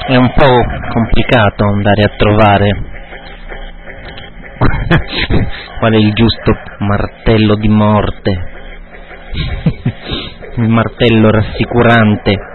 È un po' complicato andare a trovare qual è il giusto martello di morte, il martello rassicurante